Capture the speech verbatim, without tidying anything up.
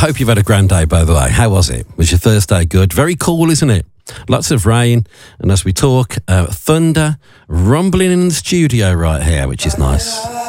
hope you've had a grand day, by the way. How was it? Was your Thursday good? Very cool, isn't it? Lots of rain, and as we talk, uh, thunder rumbling in the studio right here, which is nice.